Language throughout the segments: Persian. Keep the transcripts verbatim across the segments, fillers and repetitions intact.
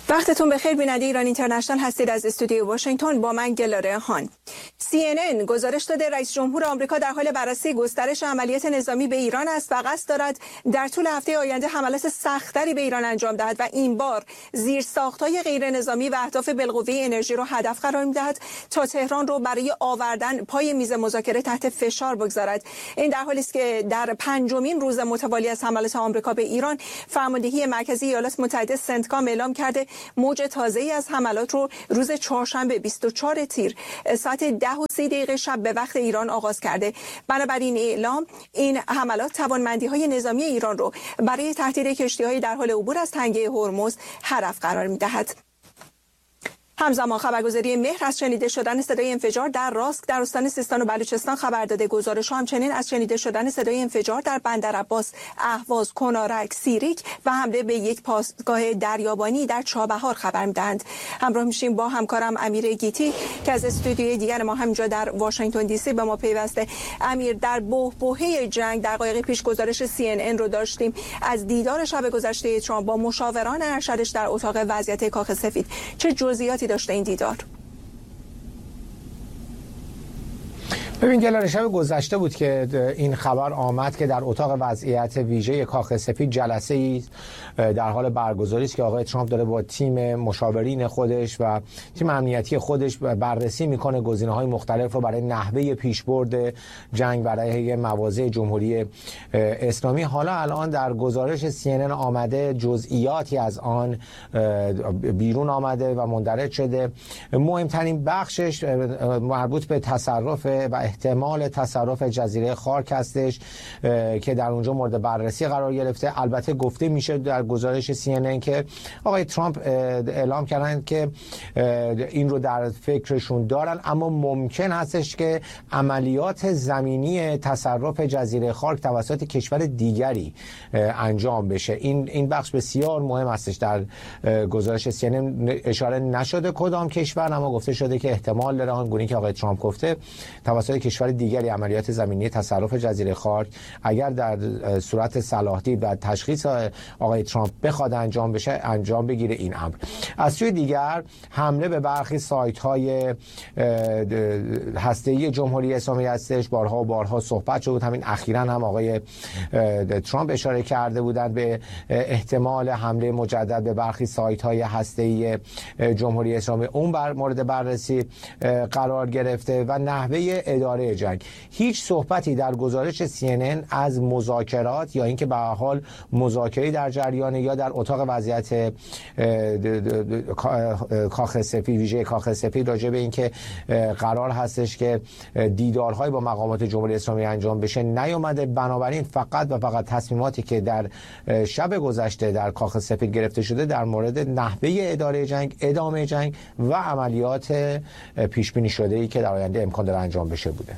وقتتون بخیر. بیننده ایران اینترنشنال هستید از استودیو واشنگتن. با من گلاره هان. سی ان ان گزارش داده رئیس جمهور آمریکا در حال بررسی گسترش عملیات نظامی به ایران است و قصد دارد در طول هفته آینده حملات سخت‌تری به ایران انجام دهد و این بار زیرساخت‌های غیر نظامی و اهداف بالقوه انرژی را هدف قرار می‌دهد تا تهران را برای آوردن پای میز مذاکره تحت فشار بگذارد. این در حالی است که در پنجمین روز متوالی از حملات آمریکا به ایران، فرماندهی مرکزی ایالات متحده سنتکام اعلام کرده موج تازه‌ای از حملات رو روز چهارشنبه بیست و چهارم تیر ساعت ده و سی دقیقه شب به وقت ایران آغاز کرده. بنابراین اعلام این حملات توانمندی‌های نظامی ایران رو برای تهدید کشتی‌های در حال عبور از تنگه هرمز هدف قرار می‌دهد. همزمان خبرگزاری مهر از شنیده شدن صدای انفجار در راسک در استان سیستان و بلوچستان خبر داده. گزارش‌ها همچنین از شنیده شدن صدای انفجار در بندرعباس، اهواز، کنارک، سیریک و حمله به یک پاسگاه دریابانی در چابهار خبر می‌دهند. همراه میشیم با همکارم امیر گیتی که از استودیوی دیگر ما همینجا در واشنگتن دی سی به ما پیوسته. امیر، در بحبوحه جنگ دقایق پیش گزارش سی ان ان رو داشتیم از دیدار شب گذشته ترامپ با مشاوران ارشدش در اتاق وضعیت کاخ سفید. چه جزئیاتی داشته این دیدار؟ ببین گلاره، شب گذشته بود که این خبر آمد که در اتاق وضعیت ویژه کاخ سفید جلسه ای در حال برگزاری است که آقای ترامپ داره با تیم مشاورین خودش و تیم امنیتی خودش بررسی میکنه گزینه‌های مختلف رو برای نحوه پیشبرد جنگ برای مواضع جمهوری اسلامی. حالا الان در گزارش سی ان ان آمده جزئیاتی از آن بیرون آمده و مندرج شده. مهمترین بخشش مربوط به تصرف و احتمال تصرف جزیره خارک هستش که در اونجا مورد بررسی قرار گرفته. البته گفته میشه در گزارش سی ان ان که آقای ترامپ اعلام کردن که این رو در فکرشون دارن، اما ممکن هستش که عملیات زمینی تصرف جزیره خارک توسط کشور دیگری انجام بشه. این این بخش بسیار مهم هستش. در گزارش سی ان ان اشاره نشده کدام کشور، اما گفته شده که احتمال داره آنگونه که آقای ترامپ گفته توسط کشور دیگری عملیات زمینی تصرف جزیره خارک اگر در صورت صلاح دید و تشخیص آقای ترامپ بخواد انجام بشه انجام بگیره این امر. از سوی دیگر حمله به برخی سایت‌های هسته‌ای جمهوری اسلامی هستش. بارها و بارها صحبت شد، همین اخیراً هم آقای ترامپ اشاره کرده بودند به احتمال حمله مجدد به برخی سایت‌های هسته‌ای جمهوری اسلامی. اون بر مورد بررسی قرار گرفته و نحوه اداره جنگ. هیچ صحبتی در گزارش سی ان ان از مذاکرات یا اینکه به هر حال مذاکره در جریان یا در اتاق وضعیت کاخ سفید ویژه کاخ سفید راجع به اینکه قرار هستش که دیدارهای با مقامات جمهوری اسلامی انجام بشه نیامده. بنابراین فقط و فقط تصمیماتی که در شب گذشته در کاخ سفید گرفته شده در مورد نحوه اداره جنگ، ادامه جنگ و عملیات پیش بینی شده ای که در آینده امکان داره انجام بشه بوده.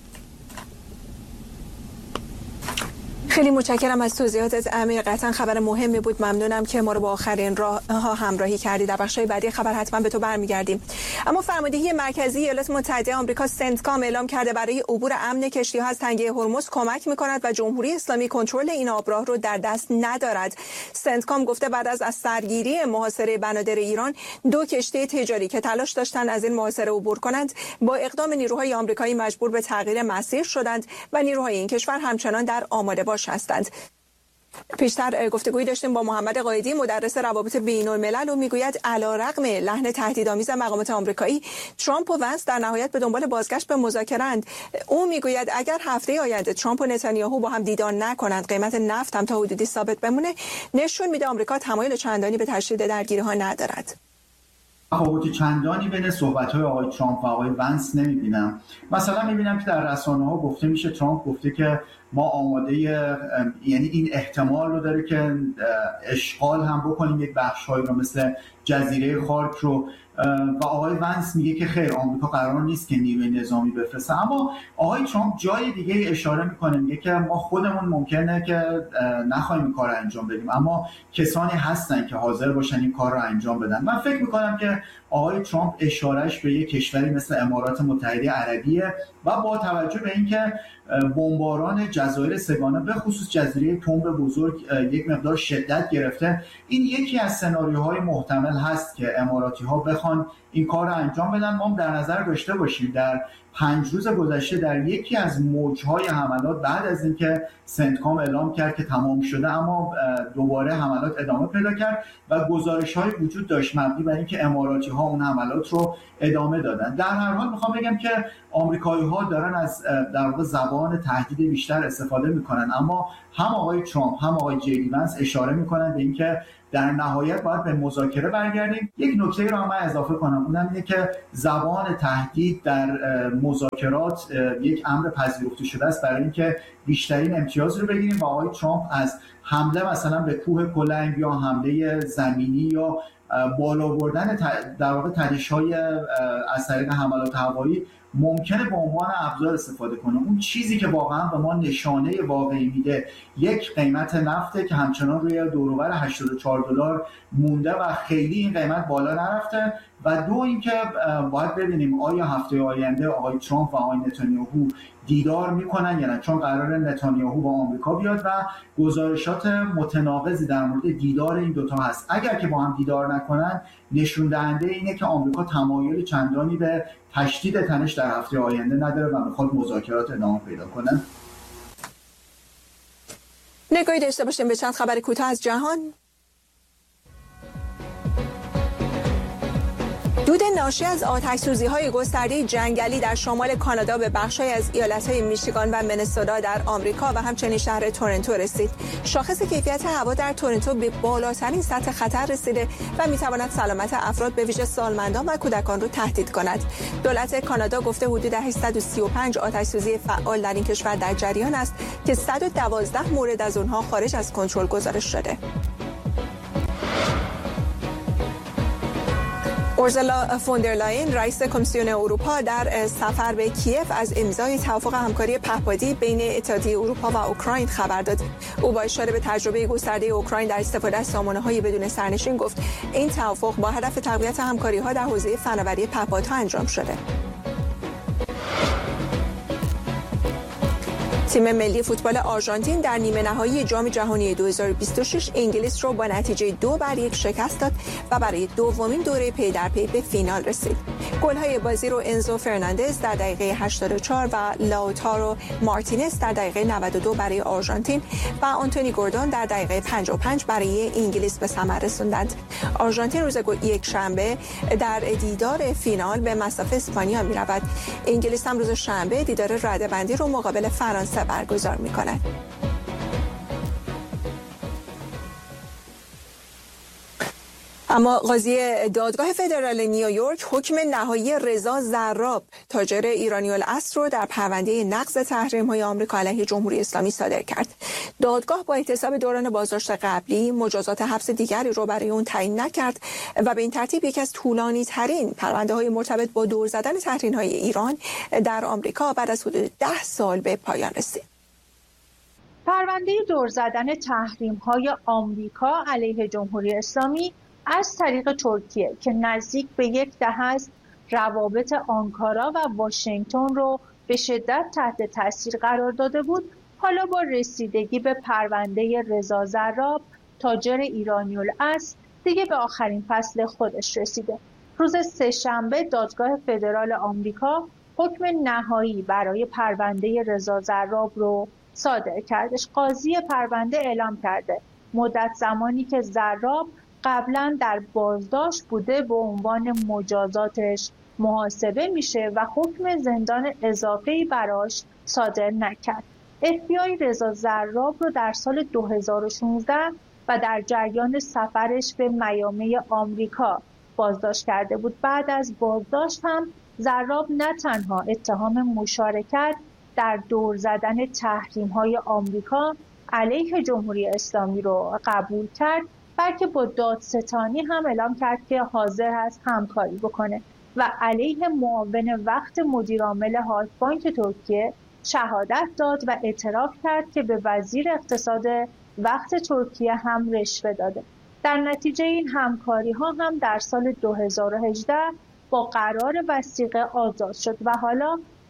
خیلی متشکرم از توضیحاتت امیر. قطعا خبر مهمی بود. ممنونم که ما رو با آخرین راه ها همراهی کردی. در بخش‌های بعدی خبر حتما به تو برمیگردیم. اما فرماندهی مرکزی ایالات متحده آمریکا سنتکام اعلام کرده برای عبور امن کشتی‌ها از تنگه هرمز کمک می‌کند و جمهوری اسلامی کنترل این آبراه رو در دست ندارد. سنتکام گفته بعد از از سرگیری محاصره بنادر ایران، دو کشتی تجاری که تلاش داشتند از این محاصره عبور کنند با اقدام نیروهای آمریکایی مجبور به تغییر مسیر شدند و نیروهای این کشور همچنان در آماده باش هستند. پیشتر گفتگویی داشتیم با محمد قائدی، مدرس روابط بین الملل، و میگوید علیرغم لحن تهدیدآمیز مقامات آمریکایی، ترامپ و ونس در نهایت به دنبال بازگشت به مذاکره‌اند. او میگوید اگر هفته آینده ترامپ و نتانیاهو با هم دیدار نکنند، قیمت نفت هم تا حدودی ثابت بمونه، نشون میده آمریکا تمایل چندانی به تشدید درگیری‌ها ندارد. تفاوت چندانی بین صحبت‌های آقای ترامپ و آقای ونس نمی‌بینم. مثلا می‌بینم که در رسانه‌ها گفته میشه ترامپ گفته که ما آماده، یعنی این احتمال رو داره که اشغال هم بکنیم یک بخش‌هایی رو مثل جزیره خارک رو، و آقای ونس میگه که خیر، آمریکا قرار نیست که نیروی نظامی بفرسته. اما آقای ترامپ جای دیگه اشاره میکنه، میگه که ما خودمون ممکنه که نخوایم این کار رو انجام بدیم، اما کسانی هستن که حاضر باشن این کار رو انجام بدن. من فکر میکنم که آقای ترامپ اشارهش به یک کشوری مثل امارات متحده عربیه و با توجه به اینکه بمباران جزایر سگانه به خصوص جزیره تنب بزرگ یک مقدار شدت گرفته. این یکی از سناریوهای محتمل هست که اماراتی‌ها بخوان این کار رو انجام بدن. ما در نظر داشته باشیم در پنج روز گذشته در یکی از موجهای حملات بعد از اینکه سنتکام اعلام کرد که تمام شده، اما دوباره حملات ادامه پیدا کرد و گزارش‌های وجود داشت مبنی بر اینکه اماراتی‌ها اون حملات رو ادامه دادن. در هر حال میخوام بگم که آمریکایی‌ها دارن از در واقع زبان تهدید بیشتر استفاده میکنن، اما هم آقای ترامپ هم آقای جی ونس اشاره میکنن به اینکه در نهایت باید به مذاکره برگردیم. یک نکته رو هم من اضافه کنم، اونم اینه که زبان تهدید در مذاکرات یک امر پذیرفته شده است برای اینکه بیشترین امتیاز رو بگیریم و آقای ترامپ از حمله مثلا به کوه کلنگ یا حمله زمینی یا بالا بردن در واقع تنش‌های از طریق حملات هوایی ممکنه به عنوان ابزار استفاده کنه. اون چیزی که واقعا به ما نشانه واقعی میده یک قیمت نفته که همچنان روی دور و بر هشتاد و چهار دلار مونده و خیلی این قیمت بالا نرفته، و دو اینکه باید ببینیم آیا هفته آینده آقای ترامپ و آقای نتانیاهو دیدار میکنن یا نه، چون قرار نتانیاهو با آمریکا بیاد و گزارشات متناقضی در مورد دیدار این دوتا هست. اگر که با هم دیدار نکنن نشون دهنده اینه که آمریکا تمایل چندانی به تشدید تنش در هفته آینده نداره و میخواد مذاکرات ادامه پیدا کنه. نگاهی داشته باشیم به چند خبر کوتاه از جهان. دود ناشی از آتش‌سوزی‌های گسترده جنگلی در شمال کانادا به بخش‌های از ایالت‌های میشیگان و منسوتا در آمریکا و همچنین شهر تورنتو رسید. شاخص کیفیت هوا در تورنتو به بالاترین سطح خطر رسیده و می‌تواند سلامت افراد به ویژه سالمندان و کودکان را تهدید کند. دولت کانادا گفته حدود هشتصد و سی و پنج آتش‌سوزی فعال در این کشور در جریان است که صد و دوازده مورد از آنها خارج از کنترل گزارش شده. اورسولا فوندرلاین رئیس کمیسیون اروپا در سفر به کیف از امضای توافق همکاری پهپادی بین اتحادیه اروپا و اوکراین خبر داد. او با اشاره به تجربه گسترده اوکراین در استفاده از سامانه‌های بدون سرنشین گفت این توافق با هدف تقویت همکاری‌ها در حوزه فناوری پهپادها انجام شده. تیم ملی فوتبال آرژانتین در نیمه نهایی جام جهانی دو هزار و بیست و شش انگلیس را با نتیجه دو بر یک شکست داد و برای دومین دوره پی در پی به فینال رسید. گل‌های بازی رو انزو فرناندز در دقیقه هشتاد و چهار و لاوتارو مارتینز در دقیقه نود و دو برای آرژانتین و آنتونی گوردون در دقیقه پنجاه و پنج برای انگلیس به ثمر رساندند. آرژانتین روز یک شنبه در دیدار فینال به مصاف اسپانیا می‌رود. انگلیس هم روز شنبه دیدار رده‌بندی رو مقابل فرانسه برگزار می‌کند. اما قاضی دادگاه فدرال نیویورک حکم نهایی رضا زراب تاجر ایرانی الاصل رو در پرونده نقض تحریم‌های آمریکا علیه جمهوری اسلامی صادر کرد. دادگاه با احتساب دوران بازداشت قبلی مجازات حبس دیگری رو برای اون تعیین نکرد و به این ترتیب یکی از طولانی‌ترین پرونده‌های مرتبط با دور زدن تحریم‌های ایران در آمریکا بعد از حدود ده سال به پایان رسید. پرونده دور زدن تحریم‌های آمریکا علیه جمهوری اسلامی از طریق ترکیه که نزدیک به یک دهه است روابط آنکارا و واشنگتن رو به شدت تحت تاثیر قرار داده بود، حالا با رسیدگی به پرونده رضا زراب تاجر ایرانی الاصل دیگه به آخرین فصل خودش رسیده. روز سه‌شنبه دادگاه فدرال آمریکا حکم نهایی برای پرونده رضا زراب رو صادر کردش. قاضی پرونده اعلام کرده مدت زمانی که زراب قبلا در بازداشت بوده به عنوان مجازاتش محاسبه میشه و حکم زندان اضافه‌ای براش صادر نکرد. اف بی آی رضا زراب رو در سال دو هزار و شانزده و در جریان سفرش به میامی آمریکا بازداشت کرده بود. بعد از بازداشت هم زراب نه تنها اتهام مشارکت در دور زدن تحریم‌های آمریکا علیه جمهوری اسلامی رو قبول کرد، بلکه با دادستانی هم اعلام کرد که حاضر است همکاری بکنه و علیه معاون وقت مدیرعامل هالف بانک ترکیه شهادت داد و اعتراف کرد که به وزیر اقتصاد وقت ترکیه هم رشوه داده. در نتیجه این همکاری ها هم در سال دو هزار و هجده با قرار وثیقه آزاد شد و حالا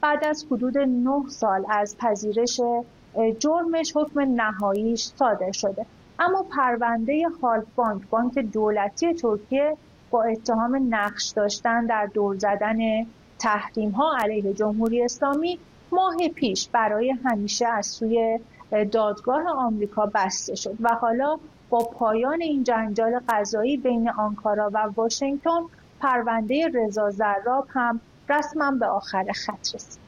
بعد از حدود نه سال از پذیرش جرمش حکم نهاییش صادر شده. اما پرونده هالکبانک، بانک دولتی ترکیه، با اتهام نقش داشتن در دور زدن تحریم ها علیه جمهوری اسلامی ماه پیش برای همیشه از سوی دادگاه آمریکا بسته شد و حالا با پایان این جنجال قضایی بین آنکارا و واشنگتن، پرونده رضا زراب هم رسما به آخر خط رسید.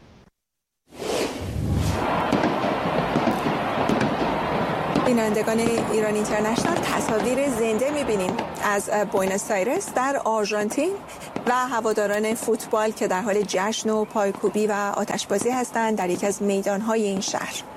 بینندگان ایران اینترنشنال، تصاویر زنده می‌بینیم از بوئنوس آیرس در آرژانتین و هواداران فوتبال که در حال جشن و پایکوبی و آتشبازی هستند در یکی از میدان‌های این شهر.